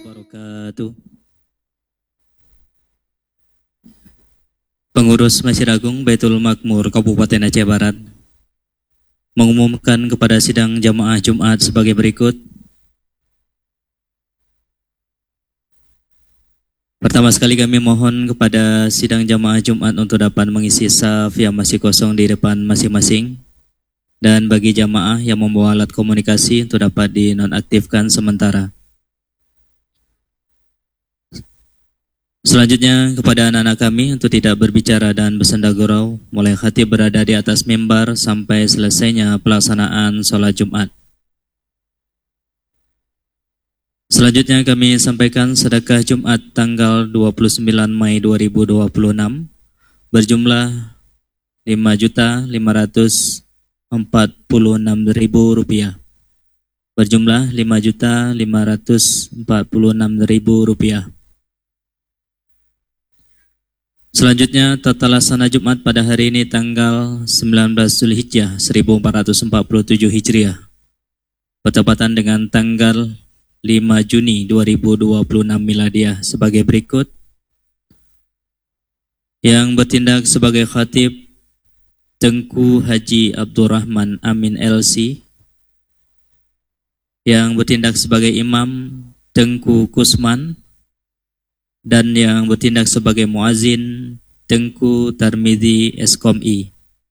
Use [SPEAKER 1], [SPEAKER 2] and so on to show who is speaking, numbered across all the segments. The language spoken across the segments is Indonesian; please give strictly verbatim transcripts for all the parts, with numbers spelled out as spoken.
[SPEAKER 1] wabarakatuh. Pengurus Masjid Agung Baitul Makmur Kabupaten Aceh Barat mengumumkan kepada sidang jamaah Jumat sebagai berikut. Pertama sekali kami mohon kepada sidang jamaah Jumat untuk dapat mengisi saf yang masih kosong di depan masing-masing, dan bagi jamaah yang membawa alat komunikasi untuk dapat dinonaktifkan sementara. Selanjutnya kepada anak-anak kami untuk tidak berbicara dan bersenda gurau mulai khatib berada di atas mimbar sampai selesainya pelaksanaan sholat Jumat. Selanjutnya kami sampaikan sedekah Jumat tanggal dua puluh sembilan Mei dua ribu dua puluh enam berjumlah lima juta lima ratus empat puluh enam ribu rupiah. Berjumlah lima juta lima ratus empat puluh enam ribu rupiah. Selanjutnya tata laksana Jumat pada hari ini tanggal sembilan belas Zulhijjah seribu empat ratus empat puluh tujuh Hijriah bertepatan dengan tanggal lima Juni dua ribu dua puluh enam Miladiah sebagai berikut. Yang bertindak sebagai khatib Tengku Haji Abdurrahman Amin L C. Yang bertindak sebagai imam Tengku Kusman. Dan yang bertindak sebagai muazin Tengku Tarmidhi Eskom I.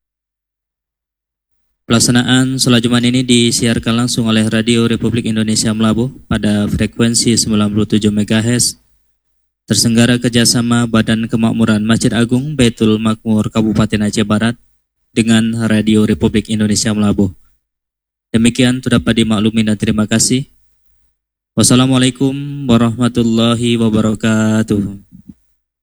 [SPEAKER 1] Pelaksanaan sholat Jumat ini disiarkan langsung oleh Radio Republik Indonesia Melabuh pada frekuensi sembilan puluh tujuh megahertz, tersenggara kerjasama Badan Kemakmuran Masjid Agung Baitul Makmur Kabupaten Aceh Barat dengan Radio Republik Indonesia Melabuh. Demikian itu dapat dimaklumi dan terima kasih. Wassalamualaikum warahmatullahi wabarakatuh.